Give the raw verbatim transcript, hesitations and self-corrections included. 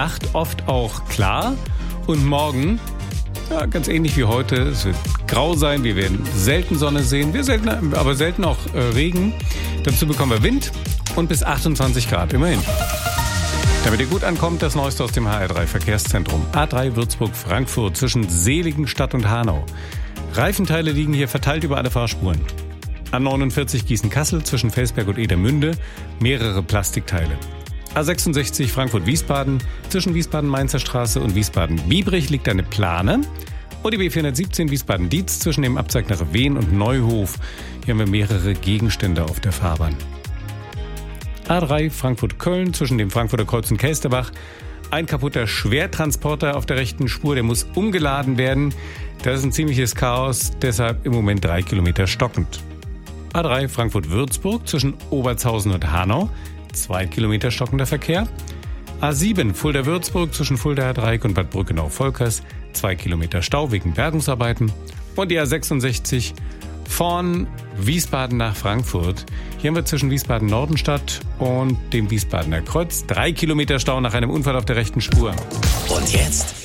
Nacht oft auch klar und morgen, ja, ganz ähnlich wie heute, es wird grau sein, wir werden selten Sonne sehen, wir selten, aber selten auch äh, Regen. Dazu bekommen wir Wind und bis achtundzwanzig Grad, immerhin. Damit ihr gut ankommt, das Neueste aus dem H R drei Verkehrszentrum. A drei Würzburg-Frankfurt zwischen Seligenstadt und Hanau. Reifenteile liegen hier verteilt über alle Fahrspuren. A neunundvierzig Gießen-Kassel zwischen Felsberg und Edermünde mehrere Plastikteile. A sechsundsechzig Frankfurt-Wiesbaden zwischen Wiesbaden-Mainzer Straße und Wiesbaden-Biebrich liegt eine Plane. Und die B vierhundertsiebzehn Wiesbaden-Dietz zwischen dem Abzweig nach Wehen und Neuhof. Hier haben wir mehrere Gegenstände auf der Fahrbahn. A drei Frankfurt-Köln zwischen dem Frankfurter Kreuz und Kelsterbach. Ein kaputter Schwertransporter auf der rechten Spur, der muss umgeladen werden. Das ist ein ziemliches Chaos, deshalb im Moment drei Kilometer stockend. A drei Frankfurt-Würzburg zwischen Obertshausen und Hanau. Zwei Kilometer stockender Verkehr. A sieben Fulda-Würzburg zwischen Fuldaer Dreieck und Bad Brückenau-Volkers. Zwei Kilometer Stau wegen Bergungsarbeiten. Und die A sechsundsechzig von Wiesbaden nach Frankfurt. Hier haben wir zwischen Wiesbaden-Nordenstadt und dem Wiesbadener Kreuz drei Kilometer Stau nach einem Unfall auf der rechten Spur. Und jetzt